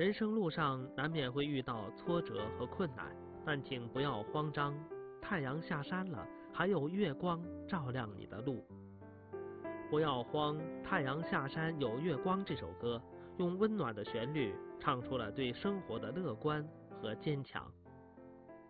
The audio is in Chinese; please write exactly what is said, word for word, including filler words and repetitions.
人生路上难免会遇到挫折和困难，但请不要慌张，太阳下山了，还有月光照亮你的路。不要慌，太阳下山有月光这首歌，用温暖的旋律唱出了对生活的乐观和坚强。